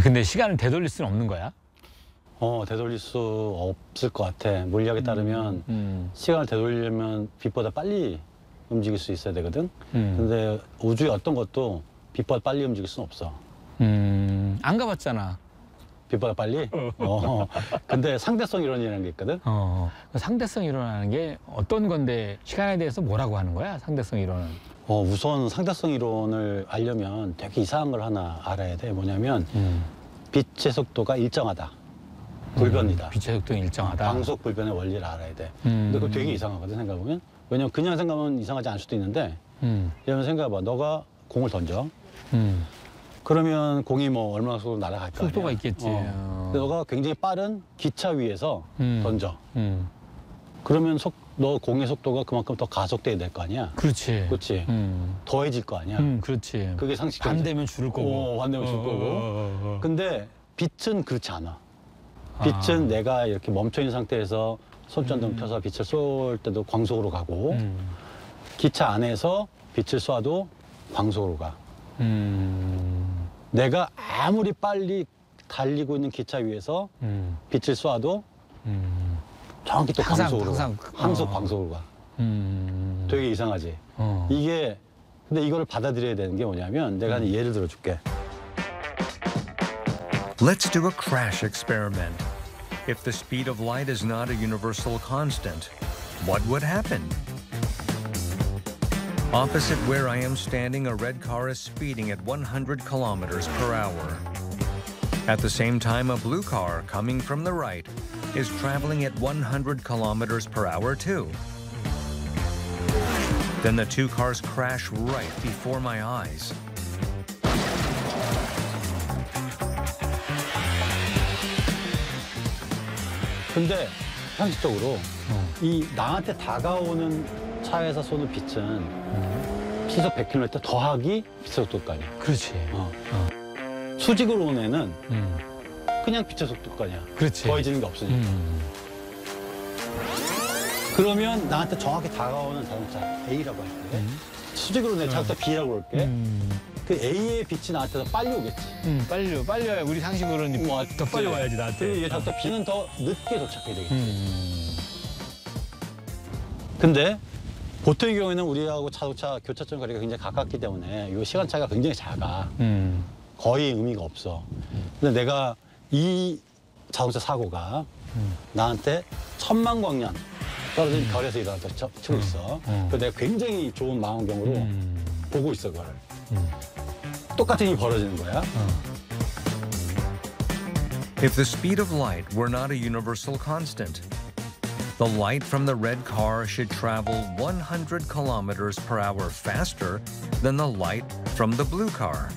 근데 시간을 되돌릴 수는 없는 거야? 되돌릴 수 없을 것 같아. 물리학에 따르면 시간을 되돌리려면 빛보다 빨리 움직일 수 있어야 되거든. 근데 우주의 어떤 것도 빛보다 빨리 움직일 수는 없어. 안 가봤잖아. 빛보다 빨리? 근데 상대성 이론이라는 게 있거든. 상대성 이론이라는 게 어떤 건데 시간에 대해서 뭐라고 하는 거야? 상대성 이론은. 우선 상대성 이론을 알려면 되게 이상한 걸 하나 알아야 돼. 뭐냐면 빛의 속도가 일정하다. 불변이다. 빛의 속도는 일정하다. 광속 불변의 원리를 알아야 돼. 근데 그거 되게 이상하거든, 생각해보면. 왜냐면 그냥 생각하면 이상하지 않을 수도 있는데 예를 생각해봐. 너가 공을 던져. 그러면 공이 뭐 얼마나 속도로 날아갈 거 아니야. 속도가 있겠지. 근데 너가 굉장히 빠른 기차 위에서 던져. 그러면 너 공의 속도가 그만큼 더 가속돼야 될 거 아니야. 그렇지. 그렇지. 더해질 거 아니야. 그렇지. 그게 상식적이지. 반대면 줄을 거고. 반대면 줄 거고. 근데 빛은 그렇지 않아. 빛은 내가 이렇게 멈춰있는 상태에서 손전등 펴서 빛을 쏠 때도 광속으로 가고 기차 안에서 빛을 쏴도 광속으로 가. 내가 아무리 빨리 달리고 있는 기차 위에서 빛을 쏴도 정확히 또 광속으로 가. 항상 광속으로 가. 되게 이상하지. 근데 이걸 받아들여야 되는 게 뭐냐면 내가 한 예를 들어줄게. Let's do a crash experiment. If the speed of light is not a universal constant, what would happen? Opposite where I am standing, a red car is speeding at 100 kilometers per hour. At the same time, a blue car coming from the right is traveling at 100 kilometers per hour too. Then the two cars crash right before my eyes. 근데 상식적으로 이 나한테 다가오는 차에서 쏘는 빛은 시속 100km 더하기 빛의 속도일 거 아니야. 그렇지. 수직으로 오는 애는 그냥 빛의 속도일 거 아니야. 그렇지. 더해지는 게 없으니까. 그러면 나한테 정확히 다가오는 자동차 A라고 할게. 수직으로 내 자동차 B라고 그럴게. 그 A의 빛이 나한테 더 빨리 오겠지. 빨리 와야 우리 상식으로는 더 빨리 와야지 나한테. 그리고 얘 자동차 B는 더 늦게 도착해야 되겠지. 근데 보통의 경우에는 우리하고 자동차 교차점 거리가 굉장히 가깝기 때문에 이 시간차가 굉장히 작아. 거의 의미가 없어. 근데 내가 이 자동차 사고가 나한테 1000만 광년 떨어진 별에서 일어났다 치고 있어. 그래서 내가 굉장히 좋은 망원경으로 보고 있어, 그걸. 똑같은 일이 벌어지는 거야. If the speed of light were not a universal constant, the light from the red car should travel 100 kilometers per hour faster than the light from the blue car.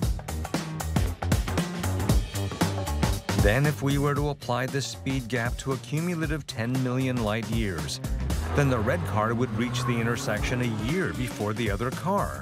Then if we were to apply this speed gap to a cumulative 10 million light years, then the red car would reach the intersection a year before the other car.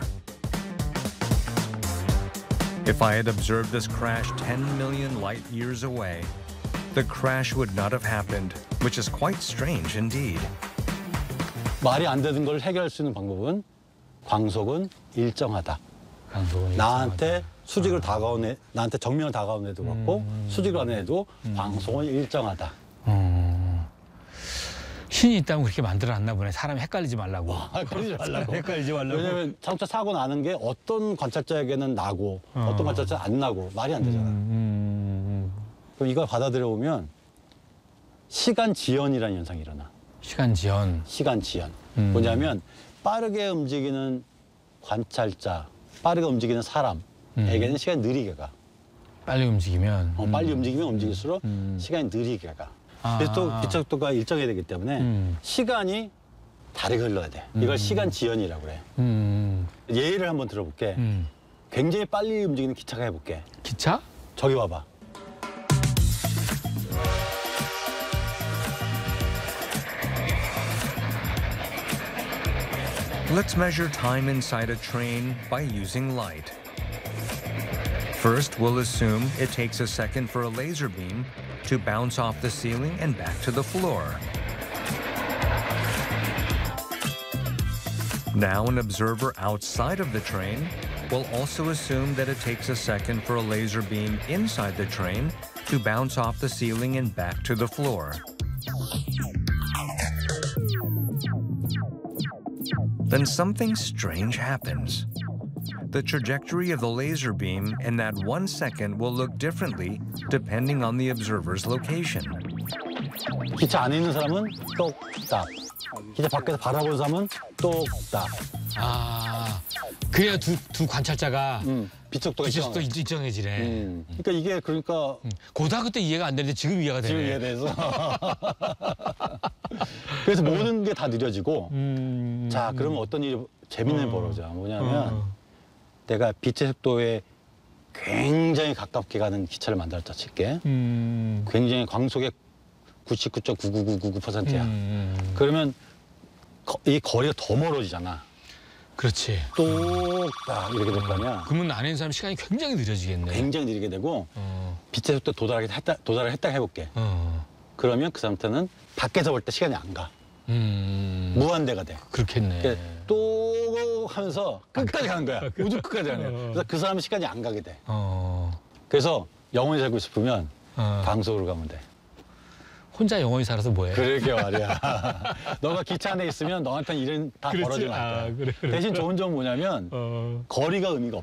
If I had observed this crash 10 million light years away, the crash would not have happened, which is quite strange indeed. 말이 안 되는 걸 해결할 수 있는 방법은 광속은 일정하다. 나한테 수직으로 다가온 애, 나한테 정면으로 다가온 애도 그렇고 수직으로 가는 애도 광속은 일정하다. 신이 있다면 그렇게 만들어놨나 보네. 사람이 헷갈리지 말라고. 그러지 말라고. 헷갈리지 말라고. 왜냐면 자동차 사고 나는 게 어떤 관찰자에게는 나고 어떤 관찰자는 안 나고 말이 안 되잖아. 그럼 이걸 받아들여 보면 시간 지연이라는 현상이 일어나. 시간 지연. 시간 지연. 뭐냐면 빠르게 움직이는 관찰자, 빠르게 움직이는 사람에게는 시간이 느리게 가. 빨리 움직이면. 빨리 움직이면 움직일수록 시간이 느리게 가. 그래서 또 빛의 속도가 일정해야 되기 때문에 시간이 다르게 흘러야 돼. 이걸 시간 지연이라고 그래. 예를 한번 들어볼게. 굉장히 빨리 움직이는 기차가 해볼게. 기차? 저기 와봐. Let's measure time inside a train by using light. First, we'll assume it takes a second for a laser beam to bounce off the ceiling and back to the floor. Now an observer outside of the train will also assume that it takes a second for a laser beam inside the train to bounce off the ceiling and back to the floor. Then something strange happens. The trajectory of the laser beam in that 1 second will look differently depending on the observer's location. 기차 안에 있는 사람은 똑딱. 기차 밖에서 바라보는 사람은 똑딱. 아, 그래야 두 관찰자가 빛 속도가 빛의 속도 일정해지네. 그러니까 이게 그러니까 고등학교 그때 이해가 안 되는데 지금 이해가 되네. 지금 이해돼서. 그래서 모든 게 다 느려지고. 자, 그러면 어떤 일이 재밌는 벌어져. 뭐냐면 내가 빛의 속도에 굉장히 가깝게 가는 기차를 만들었다 칠게. 굉장히 광속의 99.99999%야. 그러면 이 거리가 더 멀어지잖아. 그렇지. 똑딱 이렇게 될 거 아니야. 그러면 안에 있는 사람 시간이 굉장히 느려지겠네. 굉장히 느리게 되고 빛의 속도에 도달을 했다 해볼게. 그러면 그 상태는 밖에서 볼 때 시간이 안 가. 무한대가 돼. 그렇겠네. 그러니까 또 하면서 끝까지 가는 거야. 우주 끝까지 가는 거야. 그래서 그 사람은 시간이 안 가게 돼. 그래서 영원히 살고 싶으면 광속으로 가면 돼. 혼자 영원히 살아서 뭐해? 그러게 말이야. 너가 기차 안에 있으면 너한테는 일은 다 그렇지. 벌어지는 거야. 아, 그래. 대신 좋은 점은 뭐냐면 거리가 의미가